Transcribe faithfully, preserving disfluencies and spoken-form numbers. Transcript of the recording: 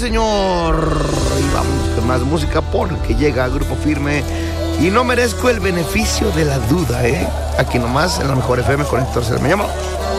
señor. Y vamos con más música porque llega Grupo Firme. Y no merezco el beneficio de la duda, ¿eh? Aquí nomás, en la mejor F M con Héctor Cermeño.